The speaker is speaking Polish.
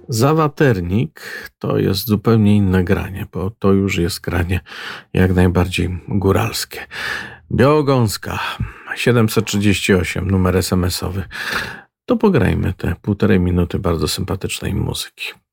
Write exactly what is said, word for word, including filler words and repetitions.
Zawaternik to jest zupełnie inne granie, bo to już jest granie jak najbardziej góralskie. Białogąska siedemset trzydzieści osiem, numer es em esowy. To pograjmy te półtorej minuty bardzo sympatycznej muzyki.